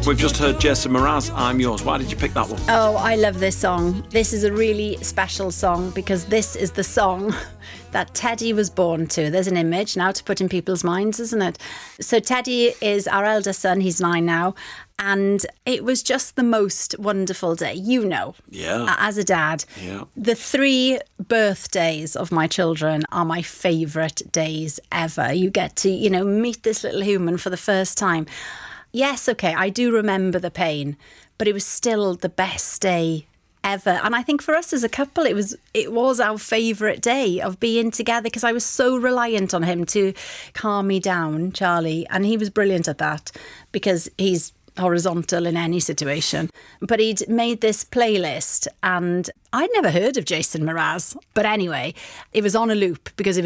We've just heard Jason Mraz, I'm Yours. Why did you pick that one? Oh, I love this song. This is a really special song because this is the song that Teddy was born to. There's an image now to put in people's minds, isn't it? So Teddy is our eldest son. He's 9 now. And it was just the most wonderful day, as a dad. Yeah. The 3 birthdays of my children are my favourite days ever. You get to, meet this little human for the first time. Yes, okay, I do remember the pain, but it was still the best day ever. And I think for us as a couple, it was our favourite day of being together because I was so reliant on him to calm me down, Charlie. And he was brilliant at that because he's horizontal in any situation. But he'd made this playlist and I'd never heard of Jason Mraz. But anyway, it was on a loop because it was